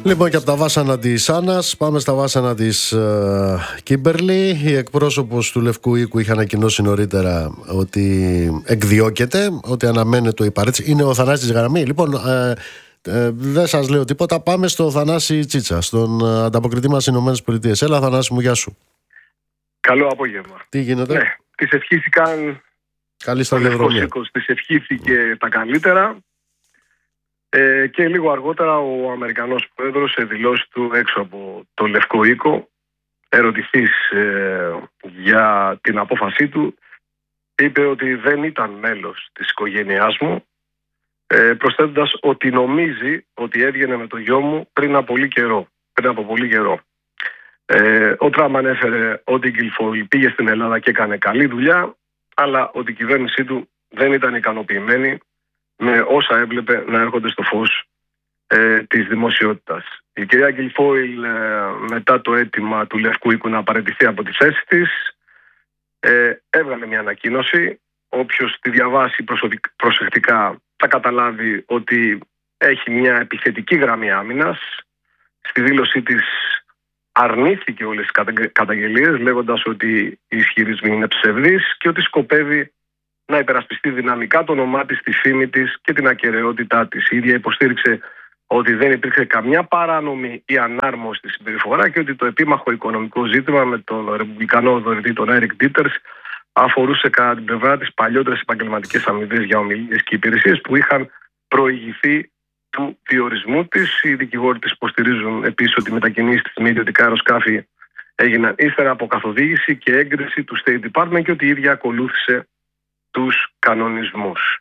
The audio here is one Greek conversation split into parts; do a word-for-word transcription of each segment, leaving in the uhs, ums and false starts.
Λοιπόν, και από τα βάσανα της Άννας πάμε στα βάσανα της ε, Κίμπερλι. Η εκπρόσωπος του Λευκού Οίκου είχε ανακοινώσει νωρίτερα ότι εκδιώκεται, ότι αναμένεται η παρέτηση. Είναι ο Θανάσης Γραμμή. Λοιπόν, ε, ε, δεν σας λέω τίποτα. Πάμε στο Θανάση Τσίτσα, στον ανταποκριτή μας στις ΗΠΑ. Έλα, Θανάση μου, γεια σου. Καλό απόγευμα. Τι γίνεται? Ναι, τις ευχήθηκαν. Καλή σταδιοδρομία. Τις ευχήθηκε τα καλύτερα. Ε, και λίγο αργότερα ο Αμερικανός Πρόεδρος σε δηλώσεις του έξω από το Λευκό Οίκο, ερωτηθείς ε, για την απόφασή του, είπε ότι δεν ήταν μέλος της οικογένειάς μου, ε, προσθέτοντας ότι νομίζει ότι έβγαινε με το γιο μου πριν από πολύ καιρό. Πριν από πολύ καιρό. Ε, ο Τραμπ ανέφερε ότι η Γκουιλφόιλ πήγε στην Ελλάδα και έκανε καλή δουλειά, αλλά ότι η κυβέρνησή του δεν ήταν ικανοποιημένη με όσα έβλεπε να έρχονται στο φως ε, της δημοσιότητας. Η κυρία Γκουιλφόιλ, ε, μετά το αίτημα του Λευκού Οίκου να παραιτηθεί από τη θέση της, ε, έβγαλε μια ανακοίνωση. Όποιος τη διαβάσει προσεκτικά θα καταλάβει ότι έχει μια επιθετική γραμμή άμυνας. Στη δήλωσή της αρνήθηκε όλες τις καταγγελίες, λέγοντας ότι οι ισχυρισμοί είναι ψευδείς και ότι σκοπεύει να υπερασπιστεί δυναμικά το όνομά της, τη φήμη της και την ακεραιότητά της. Η ίδια υποστήριξε ότι δεν υπήρξε καμιά παράνομη ή ανάρμοστη συμπεριφορά και ότι το επίμαχο οικονομικό ζήτημα με τον ρεπουμπλικανό δωρητή τον Έρικ Ντίτερς αφορούσε κατά την πλευρά της παλιότερες επαγγελματικές αμοιβές για ομιλίες και υπηρεσίες που είχαν προηγηθεί του διορισμού της. Οι δικηγόροι της υποστηρίζουν επίσης ότι οι μετακινήσεις της με ιδιωτικά αεροσκάφη έγιναν ύστερα από καθοδήγηση και έγκριση του State Department και ότι η ίδια ακολούθησε τους κανονισμούς.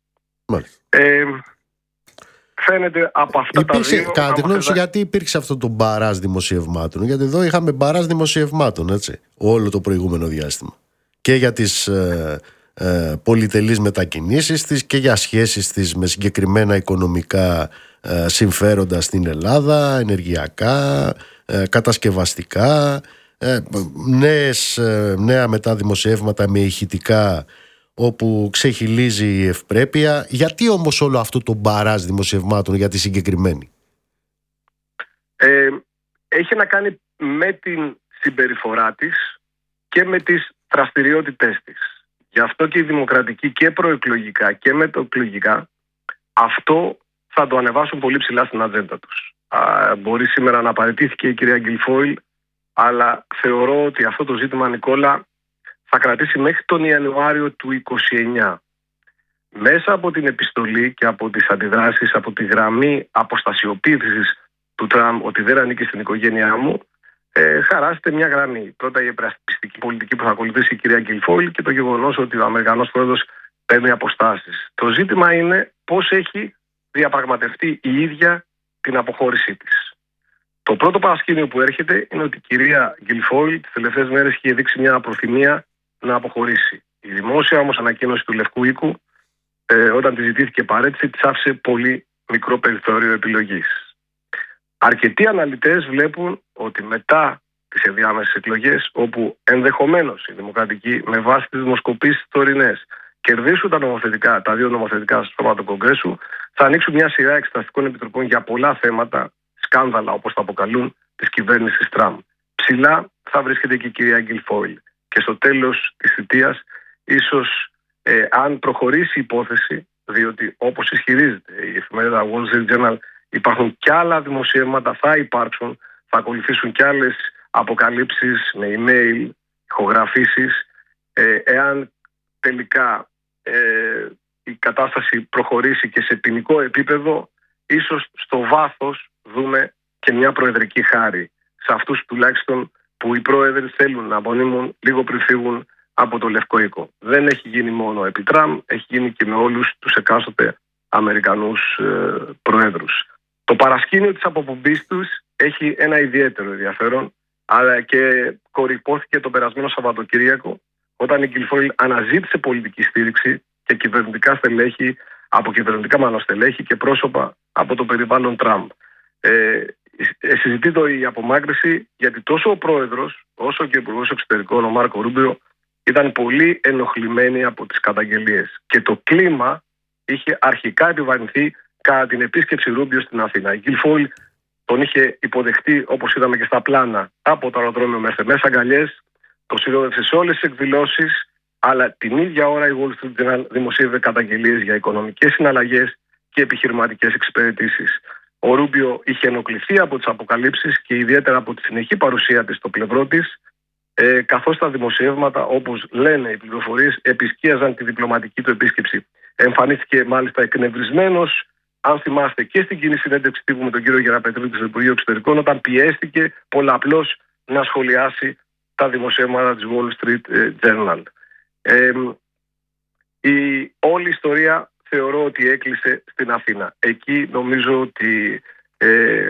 Ε, φαίνεται από αυτά υπήρξε, τα δύο... Κατά τη γνώμη σου, γιατί υπήρξε αυτό το μπαράζ δημοσιευμάτων? Γιατί εδώ είχαμε μπαράζ δημοσιευμάτων, έτσι, όλο το προηγούμενο διάστημα. Και για τις ε, ε, πολυτελείς μετακινήσεις της και για σχέσεις της με συγκεκριμένα οικονομικά ε, συμφέροντα στην Ελλάδα, ενεργειακά, ε, κατασκευαστικά, ε, νέες, ε, νέα μεταδημοσιεύματα με ηχητικά όπου ξεχυλίζει η ευπρέπεια. Γιατί όμως όλο αυτό το μπαράζ δημοσιευμάτων για τη συγκεκριμένη? Ε, έχει να κάνει με την συμπεριφορά της και με τις δραστηριότητές της. Γι' αυτό και οι δημοκρατικοί και προεκλογικά και μεταεκλογικά αυτό θα το ανεβάσουν πολύ ψηλά στην ατζέντα τους. Α, μπορεί σήμερα να παραιτήθηκε η κυρία Γκουιλφόιλ, αλλά θεωρώ ότι αυτό το ζήτημα, Νικόλα, θα κρατήσει μέχρι τον Ιανουάριο του είκοσι εννιά. Μέσα από την επιστολή και από τις αντιδράσεις, από τη γραμμή αποστασιοποίησης του Τραμπ ότι δεν ανήκει στην οικογένειά μου, ε, χαράζεται μια γραμμή. Πρώτα η υπερασπιστική πολιτική που θα ακολουθήσει η κυρία Γκουιλφόιλ και το γεγονός ότι ο Αμερικανός Πρόεδρος παίρνει αποστάσεις. Το ζήτημα είναι πώς έχει διαπραγματευτεί η ίδια την αποχώρησή της. Το πρώτο παρασκήνιο που έρχεται είναι ότι η κυρία Γκουιλφόιλ τις τελευταίες μέρες είχε δείξει μια προθυμία να αποχωρήσει. Η δημόσια όμως ανακοίνωση του Λευκού Οίκου, ε, όταν τη ζητήθηκε παρέτηση, της άφησε πολύ μικρό περιθώριο επιλογής. Αρκετοί αναλυτές βλέπουν ότι μετά τις ενδιάμεσες εκλογές, όπου ενδεχομένως οι δημοκρατικοί με βάση τις δημοσκοπήσεις τωρινές κερδίσουν τα, νομοθετικά, τα δύο νομοθετικά σώματα του Κογκρέσου, θα ανοίξουν μια σειρά εξεταστικών επιτροπών για πολλά θέματα, σκάνδαλα όπως τα αποκαλούν, της κυβέρνησης Τραμπ. Ψηλά θα βρίσκεται και η κυρία Γκουιλφόιλ. Και στο τέλος της θητείας, ίσως ε, αν προχωρήσει η υπόθεση, διότι όπως ισχυρίζεται η εφημερίδα Wall Street Journal, υπάρχουν κι άλλα δημοσιεύματα, θα υπάρξουν, θα ακολουθήσουν κι άλλες αποκαλύψεις με email, ηχογραφήσεις. Ε, εάν τελικά ε, η κατάσταση προχωρήσει και σε ποινικό επίπεδο, ίσως στο βάθος δούμε και μια προεδρική χάρη σε αυτούς τουλάχιστον που οι πρόεδροι θέλουν να απονείμουν λίγο πριν φύγουν από το Λευκό Οίκο. Δεν έχει γίνει μόνο επί Τραμπ, έχει γίνει και με όλους τους εκάστοτε Αμερικανούς ε, προέδρους. Το παρασκήνιο της αποπομπής τους έχει ένα ιδιαίτερο ενδιαφέρον, αλλά και κορυπώθηκε το περασμένο Σαββατοκύριακο, όταν η Γκουιλφόιλ αναζήτησε πολιτική στήριξη και κυβερνητικά στελέχη, από κυβερνητικά μάλλον στελέχη και πρόσωπα από το περιβάλλον Τραμπ. Ε, συζητείται η απομάκρυνση, γιατί τόσο ο πρόεδρος όσο και ο υπουργός εξωτερικών, ο Μάρκο Ρούμπιο, ήταν πολύ ενοχλημένοι από τις καταγγελίες. Και το κλίμα είχε αρχικά επιβαρυνθεί κατά την επίσκεψη Ρούμπιο στην Αθήνα. Η Γκουιλφόιλ τον είχε υποδεχτεί, όπως είδαμε και στα πλάνα, από το αεροδρόμιο μέχρι μέσα αγκαλιές, το συνόδευσε σε όλες τις εκδηλώσεις, αλλά την ίδια ώρα η Wall Street Journal δημοσίευε καταγγελίες για οικονομικές συναλλαγές και επιχειρηματικές εξυπηρετήσεις. Ο Ρούμπιο είχε ενοχληθεί από τις αποκαλύψεις και ιδιαίτερα από τη συνεχή παρουσία της στο πλευρό της, ε, καθώς τα δημοσιεύματα, όπως λένε οι πληροφορίες, επισκίαζαν τη διπλωματική του επίσκεψη. Εμφανίστηκε μάλιστα εκνευρισμένος, αν θυμάστε, και στην κοινή συνέντευξη τύπου με τον κύριο Γεραπετρίδη του Υπουργείου Εξωτερικών, όταν πιέστηκε πολλαπλώς να σχολιάσει τα δημοσιεύματα της Wall Street Journal. Ε, η όλη ιστορία θεωρώ ότι έκλεισε στην Αθήνα. Εκεί νομίζω ότι ε,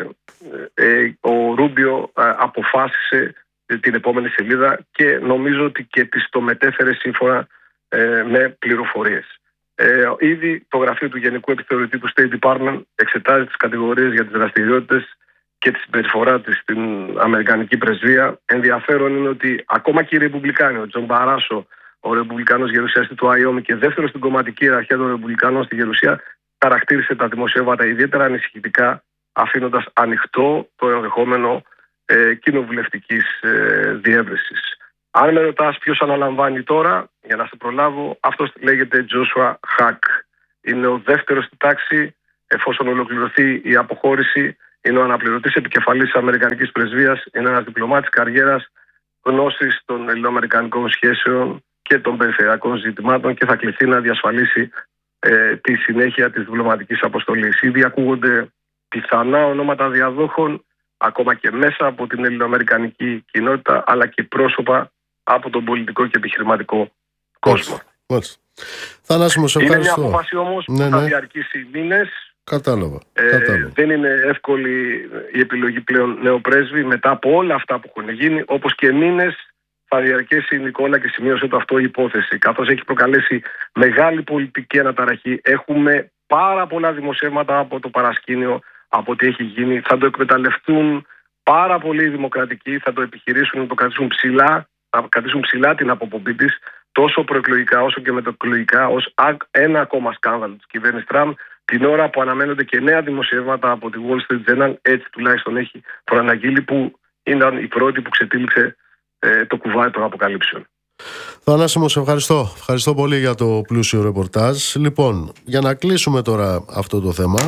ε, ο Ρούμπιο ε, αποφάσισε την επόμενη σελίδα και νομίζω ότι και της το μετέφερε σύμφωνα ε, με πληροφορίες. Ε, ήδη το γραφείο του Γενικού Επιθεωρητή του State Department εξετάζει τις κατηγορίες για τις δραστηριότητες και τη συμπεριφορά της στην Αμερικανική πρεσβεία. Ενδιαφέρον είναι ότι ακόμα και οι Ρεπουμπλικάνοι, ο Τζον Μπαράσο, ο Ρεπουμπλικάνος γερουσιαστή του Άιομι και δεύτερο στην κομματική ιεραρχία των Ρεπουμπλικάνων στη Γερουσία, χαρακτήρισε τα δημοσιεύματα ιδιαίτερα ανησυχητικά, αφήνοντας ανοιχτό το ενδεχόμενο ε, κοινοβουλευτικής ε, διεύρυνσης. Αν με ρωτάς ποιος αναλαμβάνει τώρα, για να σε προλάβω, αυτός λέγεται Joshua Hack. Είναι ο δεύτερος στη τάξη, εφόσον ολοκληρωθεί η αποχώρηση. Είναι ο αναπληρωτής επικεφαλής της Αμερικανικής Πρεσβείας. Είναι ένας διπλωμάτης καριέρας, γνώσης των ελληνοαμερικανικών σχέσεων και των περιφερειακών ζητημάτων και θα κληθεί να διασφαλίσει ε, τη συνέχεια της διπλωματικής αποστολής. Ήδη ακούγονται πιθανά ονόματα διαδόχων, ακόμα και μέσα από την ελληνοαμερικανική κοινότητα, αλλά και πρόσωπα από τον πολιτικό και επιχειρηματικό κόσμο. Μάλιστα. Θανάση μου, σε ευχαριστώ. Είναι μια απόφαση όμως που ναι, θα ναι. διαρκήσει μήνες. Κατάλαβα. Ε, Κατάλαβα. Δεν είναι εύκολη η επιλογή πλέον νέο πρέσβη μετά από όλα αυτά που έχουν γίνει, όπως και μήνες θα διαρκέσει η Νικόλα και σημείωσε το αυτό η υπόθεση, καθώς έχει προκαλέσει μεγάλη πολιτική αναταραχή. Έχουμε πάρα πολλά δημοσιεύματα από το παρασκήνιο, από ό,τι έχει γίνει. Θα το εκμεταλλευτούν πάρα πολλοί δημοκρατικοί, θα το επιχειρήσουν να το κρατήσουν ψηλά, να κρατήσουν ψηλά την αποπομπή της, τόσο προεκλογικά όσο και μεταεκλογικά, ως ένα ακόμα σκάνδαλο της κυβέρνησης Τραμπ, την ώρα που αναμένονται και νέα δημοσιεύματα από τη Wall Street Journal, έτσι τουλάχιστον έχει προαναγγείλει, που ήταν η πρώτη που ξετύλιξε ε, το κουβάρι των αποκαλύψεων. Θανάση μου, σε ευχαριστώ. Ευχαριστώ πολύ για το πλούσιο ρεπορτάζ. Λοιπόν, για να κλείσουμε τώρα αυτό το θέμα,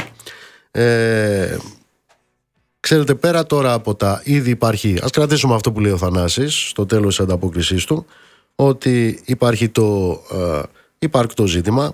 ε, ξέρετε, πέρα τώρα από τα ήδη υπάρχει, ας κρατήσουμε αυτό που λέει ο Θανάσης στο τέλος της ανταπόκρισής του, ότι υπάρχει το ε, υπαρκτό ζήτημα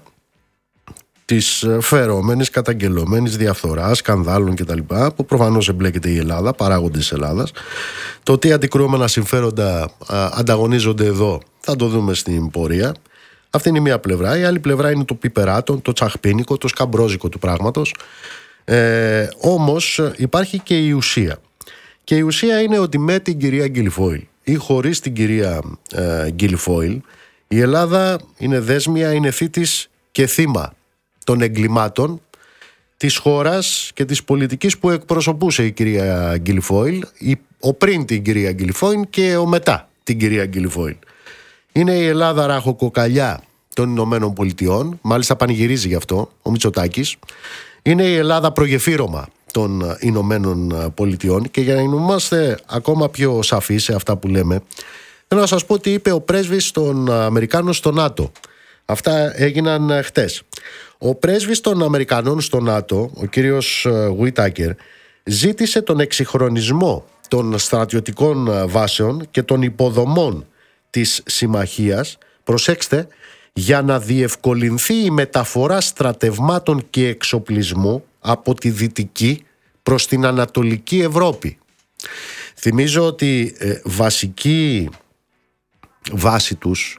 της φερόμενης, καταγγελωμένης διαφθοράς, σκανδάλων κτλ. Που προφανώς εμπλέκεται η Ελλάδα, παράγοντες της Ελλάδας. Το τι αντικρουόμενα συμφέροντα α, ανταγωνίζονται εδώ θα το δούμε στην πορεία. Αυτή είναι η μία πλευρά. Η άλλη πλευρά είναι το πιπεράτο, το τσαχπίνικο, το σκαμπρόζικο του πράγματος. Ε, όμως υπάρχει και η ουσία. Και η ουσία είναι ότι με την κυρία Γκίλιφόιλ ή χωρίς την κυρία ε, Γκίλιφόιλ, η Ελλάδα είναι δέσμια, είναι θήτης και θύμα των εγκλημάτων της χώρας και της πολιτικής που εκπροσωπούσε η κυρία Γκίλιφόιλ, ο πριν την κυρία Γκίλιφόιλ και ο μετά την κυρία Γκίλιφόιλ. Είναι η Ελλάδα ραχοκοκαλιά των Ηνωμένων Πολιτειών, μάλιστα πανηγυρίζει γι' αυτό ο Μητσοτάκης. Είναι η Ελλάδα προγεφύρωμα των Ηνωμένων Πολιτειών και για να είμαστε ακόμα πιο σαφείς σε αυτά που λέμε, θέλω να σας πω τι είπε ο πρέσβης των Αμερικάνων στο ΝΑΤΟ. Αυτά έγιναν χτες. Ο πρέσβης των Αμερικανών στο ΝΑΤΟ, ο κύριος Γουίτακερ, ζήτησε τον εξυγχρονισμό των στρατιωτικών βάσεων και των υποδομών της συμμαχίας, προσέξτε, για να διευκολυνθεί η μεταφορά στρατευμάτων και εξοπλισμού από τη Δυτική προς την Ανατολική Ευρώπη. Θυμίζω ότι ε, βασική βάση τους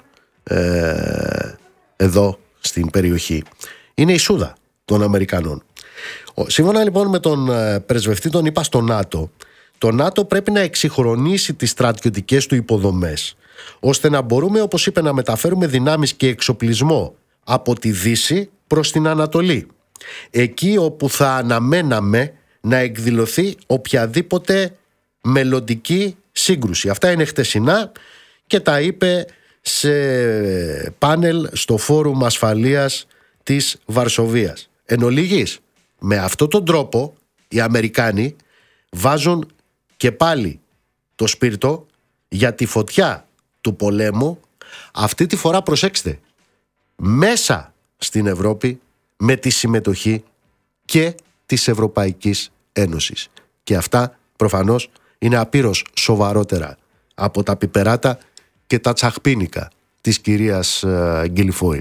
ε, εδώ στην περιοχή είναι η Σούδα των Αμερικανών. Σύμφωνα λοιπόν με τον πρεσβευτή τον είπα στο ΝΑΤΟ, το ΝΑΤΟ πρέπει να εξυγχρονίσει τις στρατιωτικές του υποδομές, ώστε να μπορούμε, όπως είπε, να μεταφέρουμε δυνάμεις και εξοπλισμό από τη Δύση προς την Ανατολή, εκεί όπου θα αναμέναμε να εκδηλωθεί οποιαδήποτε μελλοντική σύγκρουση. Αυτά είναι χτεσινά και τα είπε σε πάνελ στο Φόρουμ Ασφαλείας της Βαρσοβίας. Εν ολίγης, με αυτόν τον τρόπο οι Αμερικάνοι βάζουν και πάλι το σπίρτο για τη φωτιά του πολέμου, αυτή τη φορά προσέξτε, μέσα στην Ευρώπη, με τη συμμετοχή και της Ευρωπαϊκής Ένωσης. Και αυτά προφανώς είναι απείρως σοβαρότερα από τα πιπεράτα και τα τσαχπίνικα της κυρίας uh, Γκυλιφόιλ.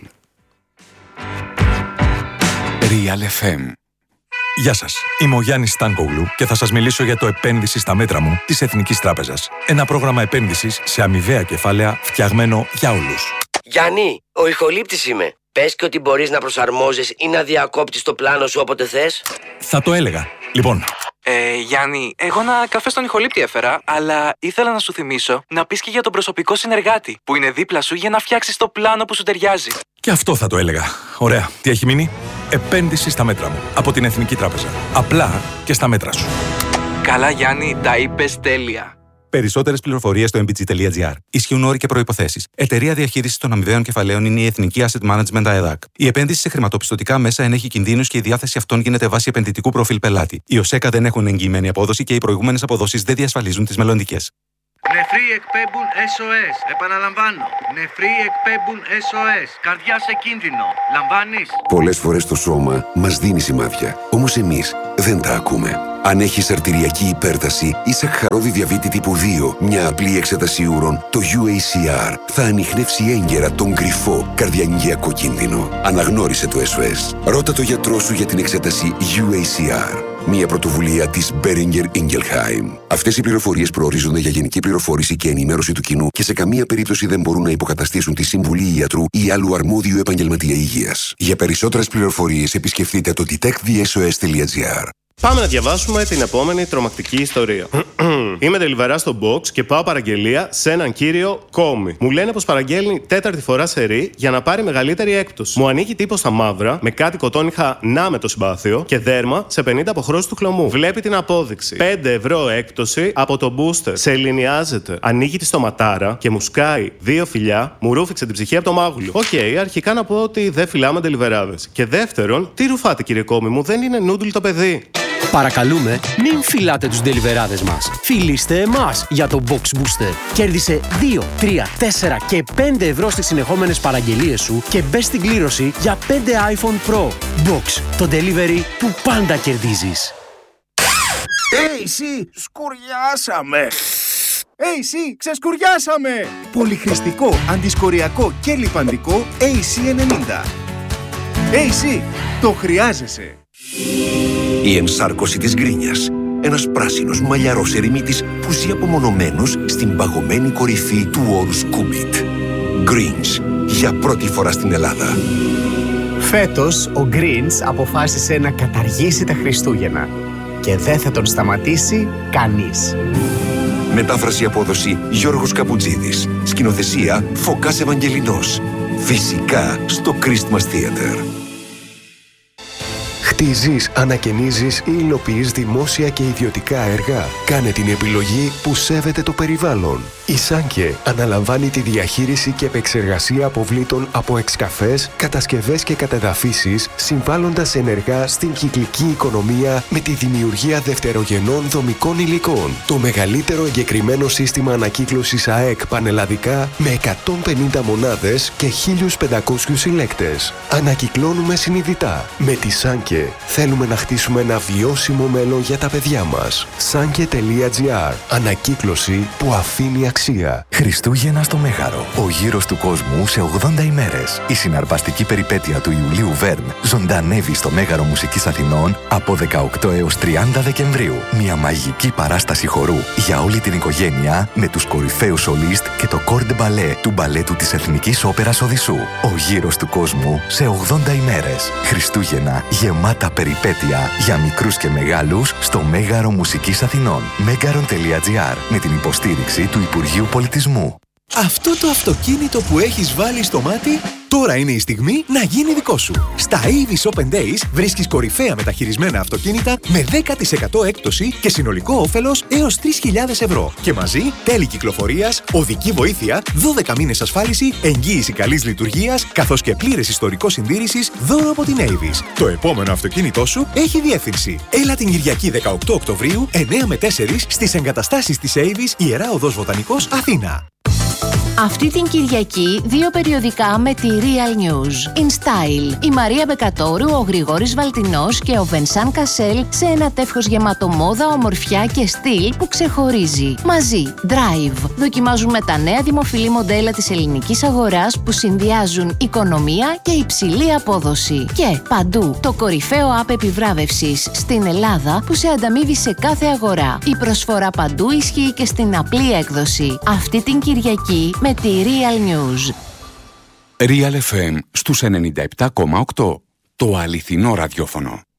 Real εφ εμ. Γεια σας, είμαι ο Γιάννης Στάνκογλου και θα σας μιλήσω για το επένδυση στα μέτρα μου της Εθνικής Τράπεζας. Ένα πρόγραμμα επένδυσης σε αμοιβαία κεφάλαια φτιαγμένο για όλους. Γιάννη, ο ηχολήπτης είμαι. Πες και ότι μπορείς να προσαρμόζεις ή να διακόπτεις το πλάνο σου όποτε θες. Θα το έλεγα. Λοιπόν... Ε, Γιάννη, εγώ ένα καφέ στον ηχολήπτη έφερα, αλλά ήθελα να σου θυμίσω να πεις και για τον προσωπικό συνεργάτη που είναι δίπλα σου για να φτιάξεις το πλάνο που σου ταιριάζει. Και αυτό θα το έλεγα. Ωραία. Τι έχει μείνει? Επένδυση στα μέτρα μου από την Εθνική Τράπεζα. Απλά και στα μέτρα σου. Καλά, Γιάννη, τα είπες τέλεια. Περισσότερες πληροφορίες στο εμ μπι τζι τελεία τζι άρ. Ισχύουν όροι και προϋποθέσεις. Εταιρεία διαχείρισης των αμοιβαίων κεφαλαίων είναι η Εθνική Asset Management ΑΕΔΑΚ. Η επένδυση σε χρηματοπιστωτικά μέσα ενέχει κινδύνους και η διάθεση αυτών γίνεται βάσει επενδυτικού προφίλ πελάτη. Οι ΟΣΕΚΑ δεν έχουν εγγυημένη απόδοση και οι προηγούμενες αποδόσεις δεν διασφαλίζουν τις μελλοντικές. Νεφροί εκπέμπουν ες ο ες. Επαναλαμβάνω. Νεφροί εκπέμπουν ες ο ες. Καρδιά σε κίνδυνο. Λαμβάνεις? Πολλές φορές το σώμα μας δίνει σημάδια. Όμως εμείς δεν τα ακούμε. Αν έχεις αρτηριακή υπέρταση ή σακχαρώδη διαβήτη τύπου δύο, μια απλή εξέταση ούρων, το γιου έι σι αρ θα ανιχνεύσει έγκαιρα τον κρυφό καρδιαγγειακό κίνδυνο. Αναγνώρισε το ες ο ες. Ρώτα το γιατρό σου για την εξέταση γιου έι σι αρ. Μια πρωτοβουλία της Boehringer Ingelheim. Αυτές οι πληροφορίες προορίζονται για γενική πληροφόρηση και ενημέρωση του κοινού και σε καμία περίπτωση δεν μπορούν να υποκαταστήσουν τη συμβουλή ιατρού ή άλλου αρμόδιου επαγγελματία υγείας. Για περισσότερες πληροφορίες επισκεφτείτε το detect the s o s τελεία τζι άρ. Πάμε να διαβάσουμε την επόμενη τρομακτική ιστορία. Είμαι τελιβερά στο box και πάω παραγγελία σε έναν κύριο Κόμι. Μου λένε πως παραγγέλνει τέταρτη φορά σερί για να πάρει μεγαλύτερη έκπτωση. Μου ανοίγει τύπο στα μαύρα με κάτι κοτόνιχα να με το συμπάθειο και δέρμα σε πενήντα αποχρώσεις του χλωμού. Βλέπει την απόδειξη. πέντε ευρώ έκπτωση από το booster. Σε ελληνιάζεται. Ανοίγει τη στοματάρα και μου σκάει δύο φιλιά, μου ρούφηξε την ψυχή από το μάγουλο. Οκ, okay, αρχικά να πω ότι δεν φυλάμε τελιβεράδες. Και δεύτερον, τι ρουφάτε κύριε Κόμι μου, δεν είναι νούντλ το παιδί. Παρακαλούμε, μην φυλάτε τους ντελιβεράδες μας. Φιλήστε εμάς για το Box Booster. Κέρδισε δύο, τρία, τέσσερα και πέντε ευρώ στις συνεχόμενες παραγγελίες σου και μπες στην κλήρωση για πέντε iPhone Pro. Box, το delivery που πάντα κερδίζεις. Hey, εσύ, σκουριάσαμε! Hey, εσύ, ξεσκουριάσαμε! Πολυχρηστικό, αντισκοριακό και λιπαντικό έι σι ενενήντα. Hey, εσύ, το χρειάζεσαι! Η ενσάρκωση της γκρίνιας. Ένας πράσινος μαλλιαρός ερημίτης που ζει απομονωμένος στην παγωμένη κορυφή του όρους Κούμπιτ. Greens, για πρώτη φορά στην Ελλάδα. Φέτος ο Greens αποφάσισε να καταργήσει τα Χριστούγεννα και δεν θα τον σταματήσει κανείς. Μετάφραση απόδοση Γιώργος Καπουτζίδης. Σκηνοθεσία Φωκάς Ευαγγελινός. Φυσικά στο Christmas Theater. Χτίζεις, ανακαινίζεις ή υλοποιείς δημόσια και ιδιωτικά έργα. Κάνε την επιλογή που σέβεται το περιβάλλον. Η Σάνκε αναλαμβάνει τη διαχείριση και επεξεργασία αποβλήτων από εξκαφές, κατασκευές και κατεδαφίσεις, συμβάλλοντας ενεργά στην κυκλική οικονομία με τη δημιουργία δευτερογενών δομικών υλικών. Το μεγαλύτερο εγκεκριμένο σύστημα ανακύκλωσης ΑΕΚ πανελλαδικά με εκατόν πενήντα μονάδες και χίλιους πεντακόσιους συλλέκτες. Ανακυκλώνουμε συνειδητά. Με τη Σάνκε θέλουμε να χτίσουμε ένα βιώσιμο μέλλον για τα παιδιά μας. Σάνκε τελεία τζι άρ. Ανακύκλωση που αφήνει αξία. Χριστούγεννα στο Μέγαρο. Ο γύρος του κόσμου σε ογδόντα ημέρες. Η συναρπαστική περιπέτεια του Ιουλίου Βέρν ζωντανεύει στο Μέγαρο Μουσικής Αθηνών από δεκαοκτώ έως τριάντα Δεκεμβρίου. Μια μαγική παράσταση χορού για όλη την οικογένεια με τους κορυφαίους σολίστ και το κορ ντε μπαλέ του μπαλέτου της Εθνικής Όπερας Οδυσσού. Ο γύρος του κόσμου σε ογδόντα ημέρες. Χριστούγεννα γεμάτα περιπέτεια για μικρούς και μεγάλους στο Μέγαρο Μουσικής Αθηνών. μέγαρον τελεία τζι άρ με την υποστήριξη του Υπουργείου Πολιτισμού. Αυτό το αυτοκίνητο που έχεις βάλει στο μάτι, Τώρα είναι η στιγμή να γίνει δικό σου. Στα Avis Open Days βρίσκεις κορυφαία μεταχειρισμένα αυτοκίνητα με δέκα τοις εκατό έκπτωση και συνολικό όφελος έως τρεις χιλιάδες ευρώ. Και μαζί τέλη κυκλοφορίας, οδική βοήθεια, δώδεκα μήνες ασφάλιση, εγγύηση καλής λειτουργίας, καθώς και πλήρες ιστορικό συντήρησης δώρο από την Avis. Το επόμενο αυτοκίνητό σου έχει διεύθυνση. Έλα την Κυριακή δεκαοκτώ Οκτωβρίου, εννιά με τέσσερις, στις εγκαταστάσεις της Avis, Ιερά Οδός Βοτανικός, Αθήνα. Αυτή την Κυριακή, δύο περιοδικά με τη Real News. In Style. Η Μαρία Μπεκατόρου, ο Γρηγόρης Βαλτινός και ο Βενσάν Κασέλ σε ένα τεύχος γεμάτο μόδα, ομορφιά και στυλ που ξεχωρίζει. Μαζί, Drive. Δοκιμάζουμε τα νέα δημοφιλή μοντέλα της ελληνικής αγοράς που συνδυάζουν οικονομία και υψηλή απόδοση. Και παντού, το κορυφαίο app επιβράβευσης στην Ελλάδα που σε ανταμείβει σε κάθε αγορά. Η προσφορά παντού ισχύει και στην απλή έκδοση. Αυτή την Κυριακή με τη Real News. Real εφ εμ στους ενενήντα επτά κόμμα οκτώ. Το αληθινό ραδιόφωνο.